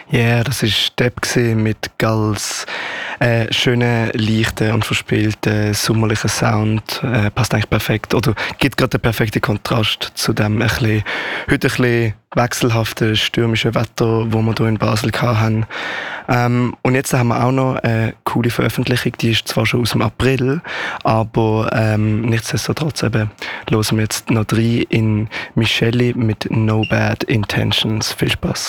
Ja, yeah, das war Depp mit ganz schönen, leichten und verspielten, sommerlichen Sound. Passt eigentlich perfekt. Oder gibt gerade den perfekten Kontrast zu dem heute ein bisschen wechselhaften, stürmischen Wetter, das wir hier in Basel hatten. Und jetzt haben wir auch noch eine coole Veröffentlichung, die ist zwar schon aus dem April, aber nichtsdestotrotz hören wir jetzt noch rein in Michelle mit No Bad Intentions. Viel Spaß.